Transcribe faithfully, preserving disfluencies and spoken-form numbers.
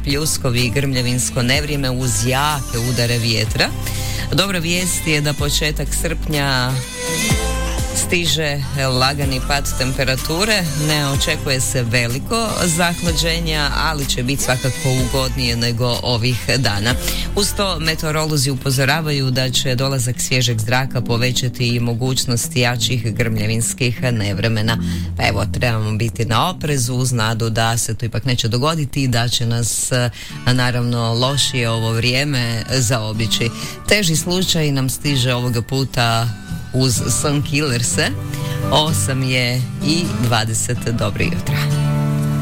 pljuskovi i grmljavinsko nevrijeme uz jake udare vjetra. Dobra vijest je da početak srpnja stiže lagani pad temperature, ne očekuje se veliko zahlađenja, ali će biti svakako ugodnije nego ovih dana. Uz to meteorolozi upozoravaju da će dolazak svježeg zraka povećati i mogućnost jačih grmljavinskih nevremena. Pa evo, trebamo biti na oprezu uz nadu da se to ipak neće dogoditi i da će nas naravno lošije ovo vrijeme zaobići. Teži slučaj nam stiže ovoga puta uz Sunkillerse. osam je i dvadeset. Dobro jutro.